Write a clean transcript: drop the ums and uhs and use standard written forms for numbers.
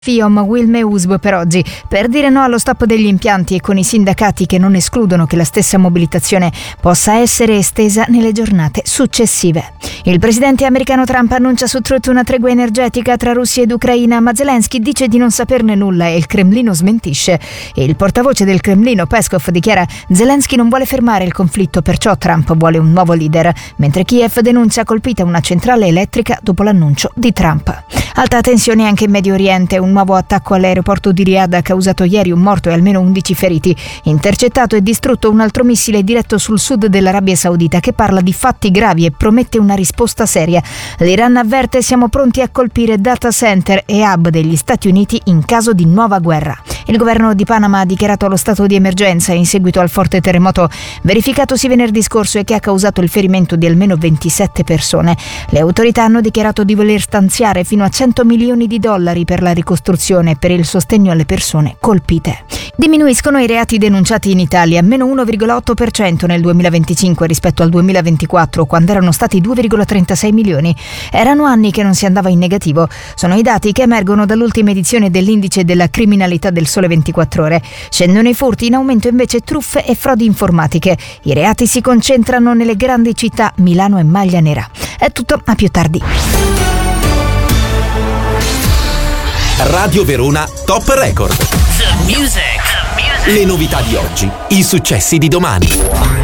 FIOM Wilme USB per oggi, per dire no allo stop degli impianti e con i sindacati che non escludono che la stessa mobilitazione possa essere estesa nelle giornate successive. Il presidente americano Trump annuncia su Truth una tregua energetica tra Russia ed Ucraina, ma Zelensky dice di non saperne nulla e il Cremlino smentisce. Il portavoce del Cremlino, Peskov, dichiara: Zelensky non vuole fermare il conflitto, perciò Trump vuole un nuovo leader, mentre Kiev denuncia colpita una centrale elettrica dopo l'annuncio di Trump. Alta tensione anche in Medio Oriente. Un nuovo attacco all'aeroporto di Riyadh ha causato ieri un morto e almeno 11 feriti. Intercettato e distrutto un altro missile diretto sul sud dell'Arabia Saudita, che parla di fatti gravi e promette una risposta seria. L'Iran avverte: siamo pronti a colpire data center e hub degli Stati Uniti in caso di nuova guerra. Il governo di Panama ha dichiarato lo stato di emergenza in seguito al forte terremoto verificatosi venerdì scorso e che ha causato il ferimento di almeno 27 persone. Le autorità hanno dichiarato di voler stanziare fino a $100 milioni per la ricostruzione e per il sostegno alle persone colpite. Diminuiscono i reati denunciati in Italia, meno 1,8% nel 2025 rispetto al 2024, quando erano stati 2,36 milioni. Erano anni che non si andava in negativo. Sono i dati che emergono dall'ultima edizione dell'indice della criminalità del Sole 24 Ore. Scendono i furti, in aumento invece truffe e frodi informatiche. I reati si concentrano nelle grandi città, Milano e Maglia Nera. È tutto, a più tardi. Radio Verona Top Record. The music. Le novità di oggi, i successi di domani.